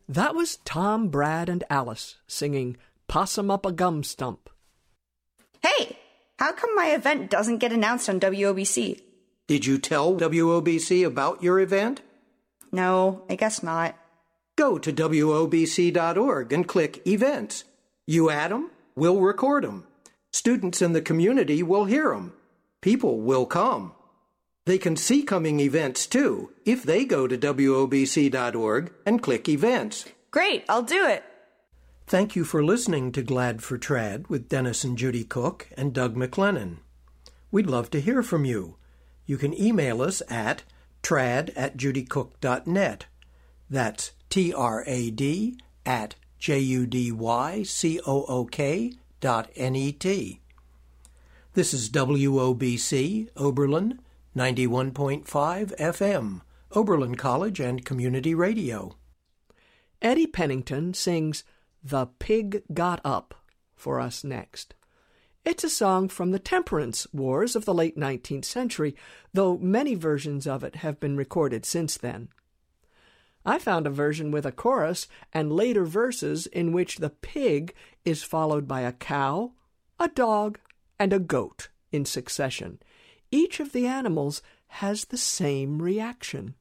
That was Tom, Brad, and Alice singing Possum Up a Gum Stump. Hey, how come my event doesn't get announced on WOBC? Did you tell WOBC about your event? No, I guess not. Go to WOBC.org and click Events. You add them, we'll record them. Students in the community will hear them. People will come. They can see coming events, too, if they go to WOBC.org and click Events. Great, I'll do it. Thank you for listening to Glad for Trad with Dennis and Judy Cook and Doug McLennan. We'd love to hear from you. You can email us at trad@judycook.net. That's trad@judycook.net. This is WOBC, Oberlin, 91.5 FM, Oberlin College and Community Radio. Eddie Pennington sings The Pig Got Up for us next. It's a song from the Temperance Wars of the late 19th century, though many versions of it have been recorded since then. I found a version with a chorus and later verses in which the pig is followed by a cow, a dog, and a goat in succession. Each of the animals has the same reaction.